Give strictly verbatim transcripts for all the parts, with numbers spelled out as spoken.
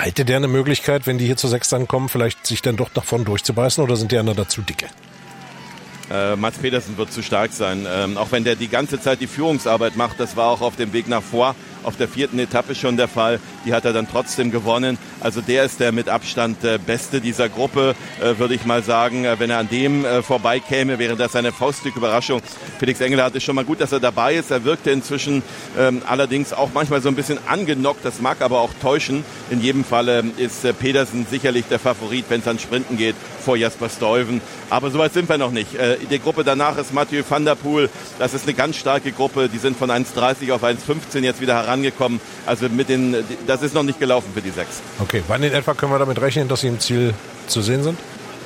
Hätte der eine Möglichkeit, wenn die hier zu sechs dann kommen, vielleicht sich dann doch nach vorne durchzubeißen, oder sind die anderen dazu dicke? Äh, Mads Pedersen wird zu stark sein. Ähm, auch wenn der die ganze Zeit die Führungsarbeit macht, das war auch auf dem Weg nach vor, auf der vierten Etappe schon der Fall. Die hat er dann trotzdem gewonnen. Also der ist der mit Abstand äh, Beste dieser Gruppe, äh, würde ich mal sagen. Äh, wenn er an dem äh, vorbeikäme, wäre das eine Fauststück-Überraschung. Felix Engeler hat es schon mal gut, dass er dabei ist. Er wirkte inzwischen ähm, allerdings auch manchmal so ein bisschen angenockt. Das mag aber auch täuschen. In jedem Fall ist äh, Pedersen sicherlich der Favorit, wenn es an Sprinten geht, vor Jasper Stuyven. Aber soweit sind wir noch nicht. Äh, die Gruppe danach ist Mathieu van der Poel. Das ist eine ganz starke Gruppe. Die sind von eins dreißig auf eins fünfzehn jetzt wieder herangekommen. Also mit den, das ist noch nicht gelaufen für die sechs. Okay, wann in etwa können wir damit rechnen, dass sie im Ziel zu sehen sind?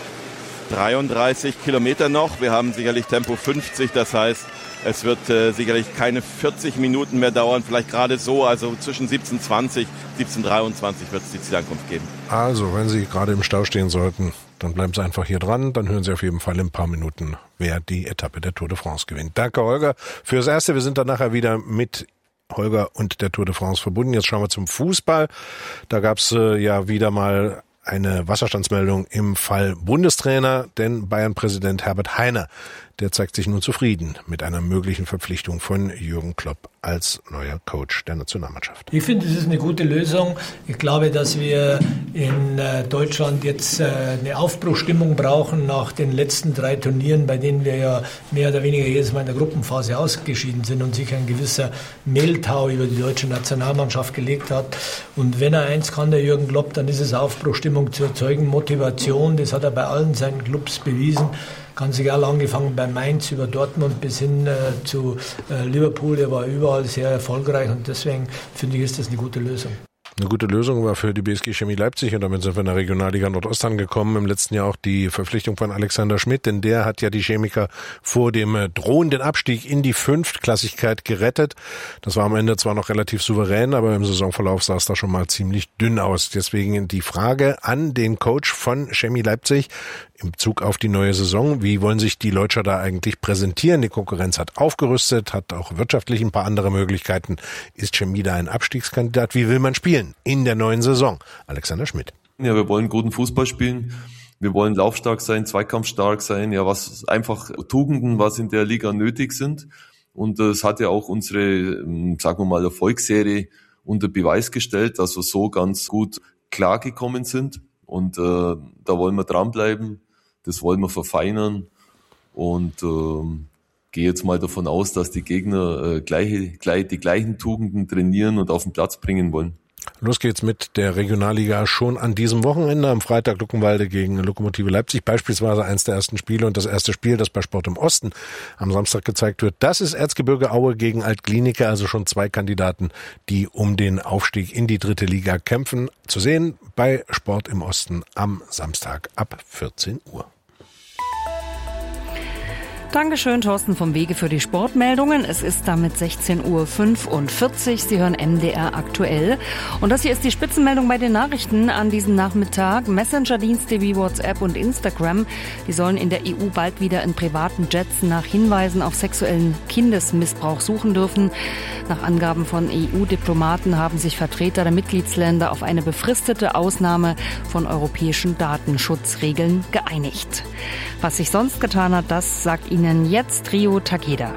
dreiunddreißig Kilometer noch. Wir haben sicherlich Tempo fünfzig. Das heißt, es wird äh, sicherlich keine vierzig Minuten mehr dauern. Vielleicht gerade so, also zwischen siebzehn zwanzig, siebzehn dreiundzwanzig wird es die Zielankunft geben. Also, wenn Sie gerade im Stau stehen sollten, dann bleiben Sie einfach hier dran. Dann hören Sie auf jeden Fall in ein paar Minuten, wer die Etappe der Tour de France gewinnt. Danke, Holger, fürs Erste. Wir sind dann nachher wieder mit Holger und der Tour de France verbunden. Jetzt schauen wir zum Fußball. Da gab es äh, ja wieder mal eine Wasserstandsmeldung im Fall Bundestrainer, denn Bayern-Präsident Herbert Hainer, der zeigt sich nun zufrieden mit einer möglichen Verpflichtung von Jürgen Klopp als neuer Coach der Nationalmannschaft. Ich finde, das ist eine gute Lösung. Ich glaube, dass wir in Deutschland jetzt eine Aufbruchstimmung brauchen nach den letzten drei Turnieren, bei denen wir ja mehr oder weniger jedes Mal in der Gruppenphase ausgeschieden sind und sich ein gewisser Mehltau über die deutsche Nationalmannschaft gelegt hat. Und wenn er eins kann, der Jürgen Klopp, dann ist es Aufbruchstimmung zu erzeugen, Motivation. Das hat er bei allen seinen Clubs bewiesen. Ganz egal, angefangen bei Mainz über Dortmund bis hin äh, zu äh, Liverpool. Er war überall sehr erfolgreich und deswegen finde ich, ist das eine gute Lösung. Eine gute Lösung war für die B S G Chemie Leipzig und damit sind wir in der Regionalliga Nordost angekommen. Im letzten Jahr auch die Verpflichtung von Alexander Schmidt, denn der hat ja die Chemiker vor dem drohenden Abstieg in die Fünftklassigkeit gerettet. Das war am Ende zwar noch relativ souverän, aber im Saisonverlauf sah es da schon mal ziemlich dünn aus. Deswegen die Frage an den Coach von Chemie Leipzig in Bezug auf die neue Saison. Wie wollen sich die Leutscher da eigentlich präsentieren? Die Konkurrenz hat aufgerüstet, hat auch wirtschaftlich ein paar andere Möglichkeiten. Ist Chemie da ein Abstiegskandidat? Wie will man spielen in der neuen Saison? Alexander Schmidt. Ja, wir wollen guten Fußball spielen. Wir wollen laufstark sein, zweikampfstark sein. Ja, was einfach Tugenden, was in der Liga nötig sind. Und das hat ja auch unsere, sagen wir mal, Erfolgsserie unter Beweis gestellt, dass wir so ganz gut klargekommen sind. Und äh, da wollen wir dranbleiben. Das wollen wir verfeinern und äh, gehe jetzt mal davon aus, dass die Gegner äh, gleiche, gleich, die gleichen Tugenden trainieren und auf den Platz bringen wollen. Los geht's mit der Regionalliga schon an diesem Wochenende. Am Freitag Luckenwalde gegen Lokomotive Leipzig. Beispielsweise eins der ersten Spiele und das erste Spiel, das bei Sport im Osten am Samstag gezeigt wird. Das ist Erzgebirge Aue gegen Altkliniker, also schon zwei Kandidaten, die um den Aufstieg in die dritte Liga kämpfen. Zu sehen bei Sport im Osten am Samstag ab vierzehn Uhr. Dankeschön, Thorsten vom Wege für die Sportmeldungen. Es ist damit sechzehn Uhr fünfundvierzig. Sie hören M D R aktuell. Und das hier ist die Spitzenmeldung bei den Nachrichten an diesem Nachmittag. Messenger-Dienste wie WhatsApp und Instagram, die sollen in der E U bald wieder in privaten Jets nach Hinweisen auf sexuellen Kindesmissbrauch suchen dürfen. Nach Angaben von E U-Diplomaten haben sich Vertreter der Mitgliedsländer auf eine befristete Ausnahme von europäischen Datenschutzregeln geeinigt. Was sich sonst getan hat, das sagt Ihnen jetzt Rio Takeda.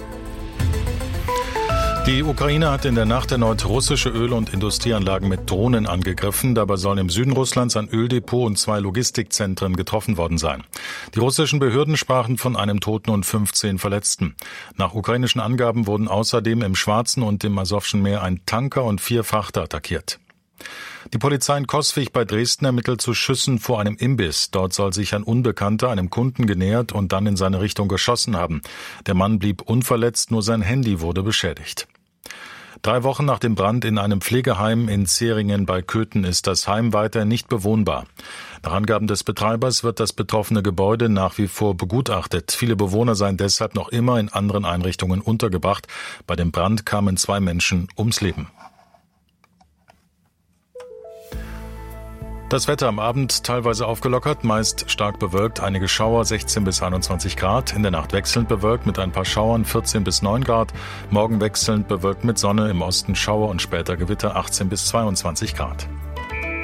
Die Ukraine hat in der Nacht erneut russische Öl- und Industrieanlagen mit Drohnen angegriffen. Dabei sollen im Süden Russlands ein Öldepot und zwei Logistikzentren getroffen worden sein. Die russischen Behörden sprachen von einem Toten und fünfzehn Verletzten. Nach ukrainischen Angaben wurden außerdem im Schwarzen und im Asowschen Meer ein Tanker und vier Frachter attackiert. Die Polizei in Coswig bei Dresden ermittelt zu Schüssen vor einem Imbiss. Dort soll sich ein Unbekannter einem Kunden genähert und dann in seine Richtung geschossen haben. Der Mann blieb unverletzt, nur sein Handy wurde beschädigt. Drei Wochen nach dem Brand in einem Pflegeheim in Zeringen bei Köthen ist das Heim weiter nicht bewohnbar. Nach Angaben des Betreibers wird das betroffene Gebäude nach wie vor begutachtet. Viele Bewohner seien deshalb noch immer in anderen Einrichtungen untergebracht. Bei dem Brand kamen zwei Menschen ums Leben. Das Wetter am Abend teilweise aufgelockert, meist stark bewölkt, einige Schauer, sechzehn bis einundzwanzig Grad. In der Nacht wechselnd bewölkt mit ein paar Schauern, vierzehn bis neun Grad. Morgen wechselnd bewölkt mit Sonne, im Osten Schauer und später Gewitter, achtzehn bis zweiundzwanzig Grad.